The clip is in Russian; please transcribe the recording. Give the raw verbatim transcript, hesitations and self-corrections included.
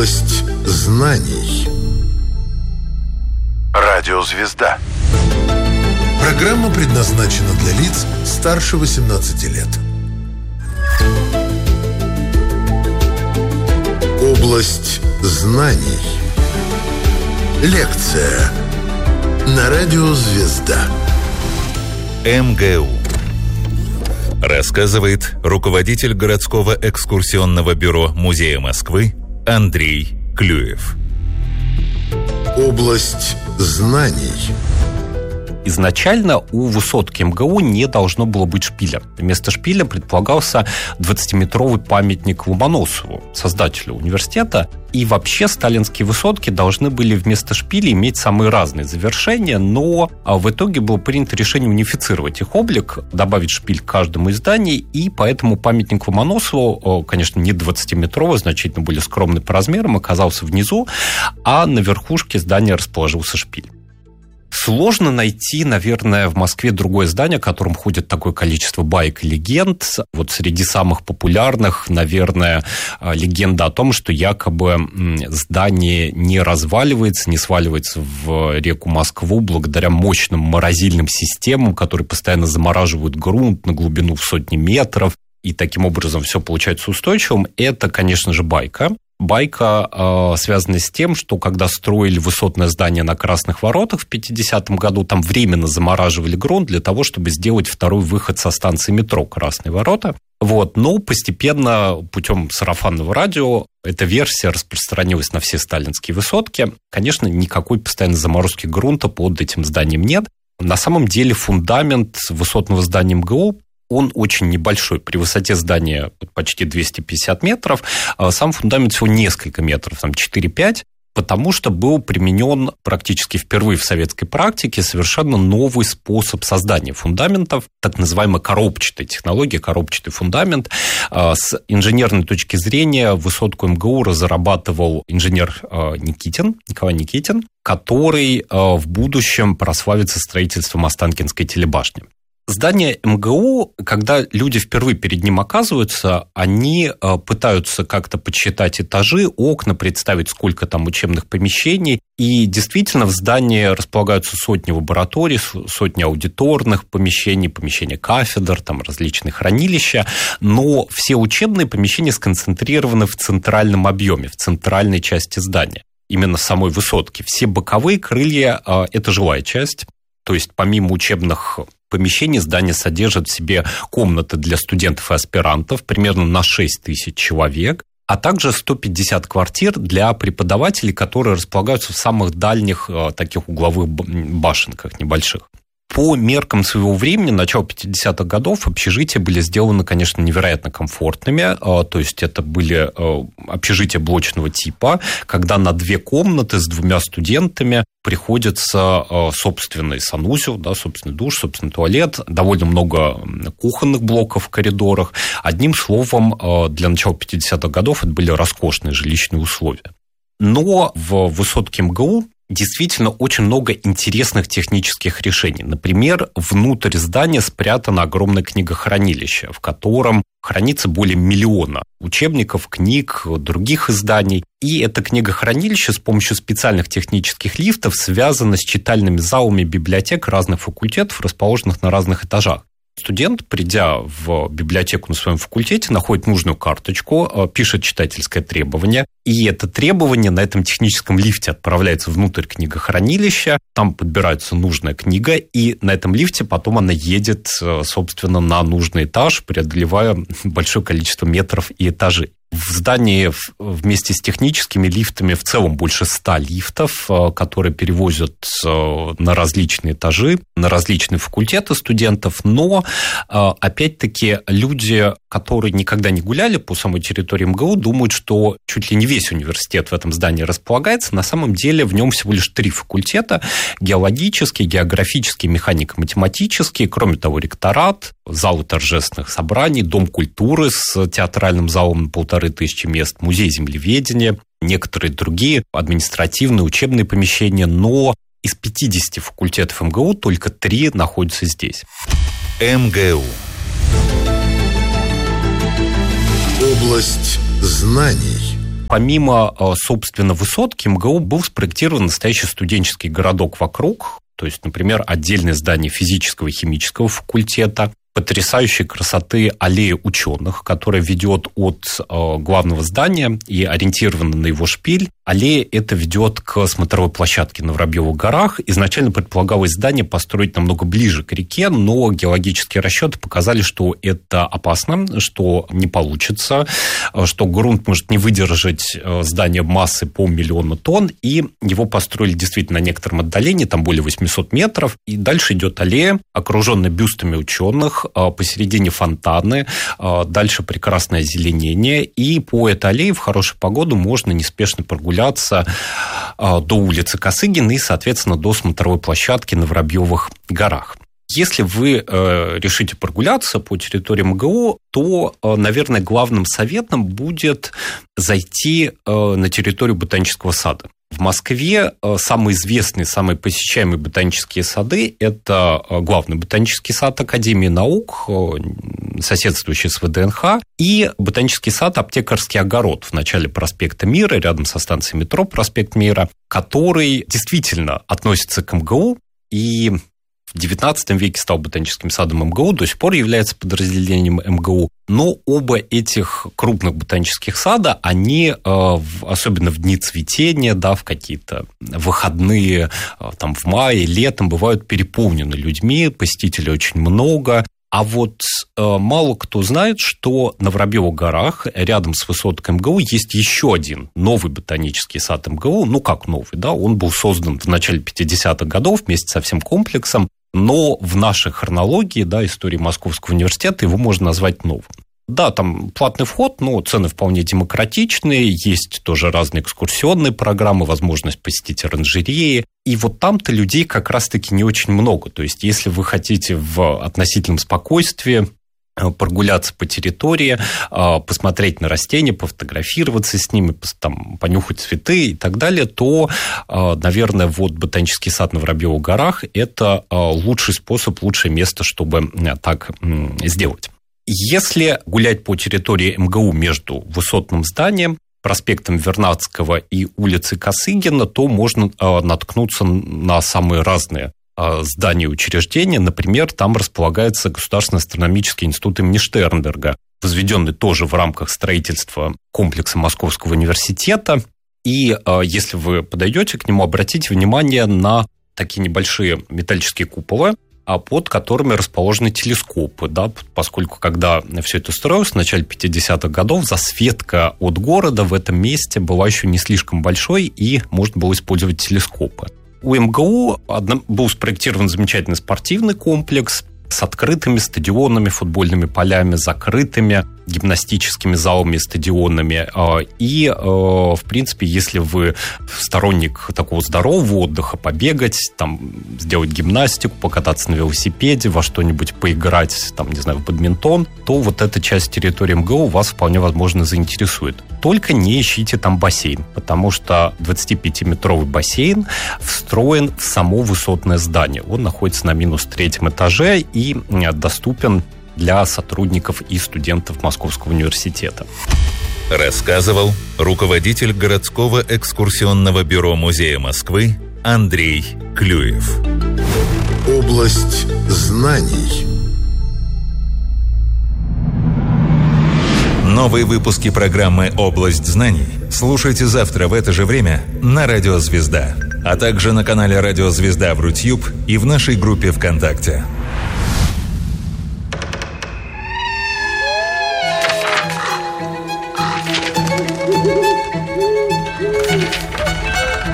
Область знаний. Радиозвезда. Программа предназначена для лиц старше восемнадцати лет. Область знаний. Лекция на Радиозвезда. МГУ. Рассказывает руководитель городского экскурсионного бюро Музея Москвы Андрей Клюев. Область знаний. Изначально у высотки МГУ не должно было быть шпиля. Вместо шпиля предполагался двадцатиметровый памятник Ломоносову, создателю университета. И вообще сталинские высотки должны были вместо шпиля иметь самые разные завершения, но в итоге было принято решение унифицировать их облик, добавить шпиль к каждому из зданий, и поэтому памятник Ломоносову, конечно, не двадцатиметровый, значительно более скромный по размерам, оказался внизу, а на верхушке здания расположился шпиль. Сложно найти, наверное, в Москве другое здание, о котором ходит такое количество баек и легенд. Вот среди самых популярных, наверное, легенда о том, что якобы здание не разваливается, не сваливается в реку Москву благодаря мощным морозильным системам, которые постоянно замораживают грунт на глубину в сотни метров, и таким образом все получается устойчивым. Это, конечно же, байка. Байка э, связана с тем, что когда строили высотное здание на Красных воротах в пятидесятом году, там временно замораживали грунт для того, чтобы сделать второй выход со станции метро Красные ворота. Вот. Но постепенно путем сарафанного радио эта версия распространилась на все сталинские высотки. Конечно, никакой постоянной заморозки грунта под этим зданием нет. На самом деле фундамент высотного здания МГУ, он очень небольшой. При высоте здания почти двести пятьдесят метров, сам фундамент всего несколько метров, там четыре-пять, потому что был применен практически впервые в советской практике совершенно новый способ создания фундаментов, так называемая коробчатая технология, коробчатый фундамент. С инженерной точки зрения высотку МГУ разрабатывал инженер Никитин, Николай Никитин, который в будущем прославится строительством Останкинской телебашни. Здание МГУ, когда люди впервые перед ним оказываются, они пытаются как-то подсчитать этажи, окна, представить, сколько там учебных помещений. И действительно в здании располагаются сотни лабораторий, сотни аудиторных помещений, помещения кафедр, там различные хранилища. Но все учебные помещения сконцентрированы в центральном объеме, в центральной части здания, именно в самой высотке. Все боковые крылья – это жилая часть. То есть помимо учебных помещений здание содержит в себе комнаты для студентов и аспирантов примерно на шесть тысяч человек, а также сто пятьдесят квартир для преподавателей, которые располагаются в самых дальних таких угловых башенках небольших. По меркам своего времени, начала пятидесятых годов, общежития были сделаны, конечно, невероятно комфортными. То есть это были общежития блочного типа, когда на две комнаты с двумя студентами приходится собственный санузел, да, собственный душ, собственный туалет, довольно много кухонных блоков в коридорах. Одним словом, для начала пятидесятых годов это были роскошные жилищные условия. Но в высотке МГУ действительно очень много интересных технических решений. Например, внутрь здания спрятано огромное книгохранилище, в котором хранится более миллиона учебников, книг, других изданий. И это книгохранилище с помощью специальных технических лифтов связано с читальными залами библиотек разных факультетов, расположенных на разных этажах. Студент, придя в библиотеку на своем факультете, находит нужную карточку, пишет читательское требование, и это требование на этом техническом лифте отправляется внутрь книгохранилища, там подбирается нужная книга, и на этом лифте потом она едет, собственно, на нужный этаж, преодолевая большое количество метров и этажей. В здании вместе с техническими лифтами в целом больше ста лифтов, которые перевозят на различные этажи, на различные факультеты студентов. Но, опять-таки, люди, которые никогда не гуляли по самой территории МГУ, думают, что чуть ли не весь университет в этом здании располагается. На самом деле в нем всего лишь три факультета: геологический, географический, механико-математический. Кроме того, ректорат, залы торжественных собраний, дом культуры с театральным залом на полторы тысячи мест, музей землеведения, некоторые другие административные, учебные помещения, но из пятидесяти факультетов МГУ только три находятся здесь. МГУ. Область знаний. Помимо, собственно, высотки, МГУ был спроектирован настоящий студенческий городок вокруг, то есть, например, отдельное здание физического и химического факультета, потрясающей красоты аллея ученых, которая ведет от э, главного здания и ориентирована на его шпиль. Аллея эта ведет к смотровой площадке на Воробьевых горах. Изначально предполагалось здание построить намного ближе к реке, но геологические расчеты показали, что это опасно, что не получится, что грунт может не выдержать здание массой полмиллиона тонн, и его построили действительно на некотором отдалении, там более восемьсот метров, и дальше идет аллея, окруженная бюстами ученых, посередине фонтаны, дальше прекрасное озеленение, и по этой аллее в хорошую погоду можно неспешно прогуляться до улицы Косыгина и, соответственно, до смотровой площадки на Воробьевых горах. Если вы э, решите прогуляться по территории МГУ, то, э, наверное, главным советом будет зайти э, на территорию ботанического сада. В Москве самые известные, самые посещаемые ботанические сады – это главный ботанический сад Академии наук, соседствующий с ВДНХ, и ботанический сад «Аптекарский огород» в начале проспекта Мира, рядом со станцией метро «Проспект Мира», который действительно относится к МГУ и в девятнадцатом веке стал ботаническим садом МГУ, до сих пор является подразделением МГУ. Но оба этих крупных ботанических сада, они, особенно в дни цветения, да, в какие-то выходные, там, в мае, летом, бывают переполнены людьми, посетителей очень много. А вот мало кто знает, что на Воробьевых горах, рядом с высоткой МГУ, есть еще один новый ботанический сад МГУ. Ну, как новый, да, он был создан в начале пятидесятых годов вместе со всем комплексом, но в нашей хронологии, да, истории Московского университета его можно назвать новым. Да, там платный вход, но цены вполне демократичные, есть тоже разные экскурсионные программы, возможность посетить оранжереи. И вот там-то людей как раз-таки не очень много. То есть, если вы хотите в относительном спокойствии прогуляться по территории, посмотреть на растения, пофотографироваться с ними, там, понюхать цветы и так далее, то, наверное, вот ботанический сад на Воробьевых горах – это лучший способ, лучшее место, чтобы так сделать. Если гулять по территории МГУ между высотным зданием, проспектом Вернадского и улицей Косыгина, то можно наткнуться на самые разные здания и учреждения. Например, там располагается Государственный астрономический институт имени Штернберга, возведенный тоже в рамках строительства комплекса Московского университета. И если вы подойдете к нему, обратите внимание на такие небольшие металлические куполы, под которыми расположены телескопы, да, поскольку когда все это строилось в начале пятидесятых годов, засветка от города в этом месте была еще не слишком большой, и можно было использовать телескопы. У МГУ был спроектирован замечательный спортивный комплекс с открытыми стадионами, футбольными полями, закрытыми гимнастическими залами, стадионами. И, в принципе, если вы сторонник такого здорового отдыха, побегать, там, сделать гимнастику, покататься на велосипеде, во что-нибудь поиграть, там, не знаю, в бадминтон, то вот эта часть территории МГУ вас вполне возможно заинтересует. Только не ищите там бассейн, потому что двадцатипятиметровый бассейн встроен в само высотное здание. Он находится на минус третьем этаже и доступен для сотрудников и студентов Московского университета. Рассказывал руководитель городского экскурсионного бюро Музея Москвы Андрей Клюев. Область знаний. Новые выпуски программы «Область знаний» слушайте завтра в это же время на Радио Звезда, а также на канале Радио Звезда в Рутьюб и в нашей группе ВКонтакте.